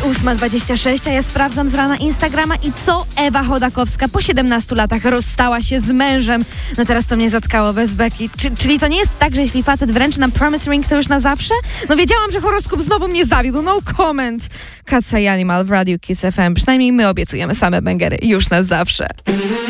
8:26, a ja sprawdzam z rana Instagrama i co Ewa Chodakowska po 17 latach rozstała się z mężem. No teraz to mnie zatkało bez beki. Czyli to nie jest tak, że jeśli facet wręczy nam promise ring, to już na zawsze? No wiedziałam, że horoskop znowu mnie zawiódł. No comment. Cat's Eye Animal w Radio Kiss FM. Przynajmniej my obiecujemy same bangery. Już na zawsze.